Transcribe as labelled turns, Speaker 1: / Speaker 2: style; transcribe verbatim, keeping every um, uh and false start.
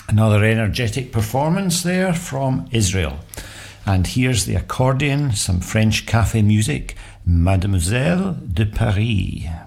Speaker 1: Another energetic performance there from Israel. And here's the accordion, some French cafe music, Mademoiselle de Paris.